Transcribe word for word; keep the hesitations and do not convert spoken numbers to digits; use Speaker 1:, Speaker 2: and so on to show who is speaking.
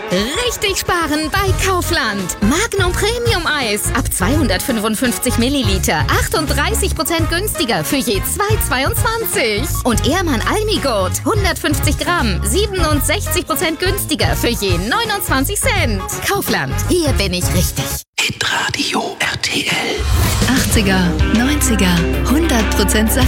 Speaker 1: Richtig sparen bei Kaufland. Magnum Premium Eis ab zweihundertfünfundfünfzig Milliliter. achtunddreißig Prozent günstiger für je zwei Euro zweiundzwanzig. Und Ehrmann Almigurt hundertfünfzig Gramm. siebenundsechzig Prozent günstiger für je neunundzwanzig Cent. Kaufland. Hier bin ich richtig.
Speaker 2: Hitradio R T L.
Speaker 3: achtziger, neunziger, hundert Prozent satt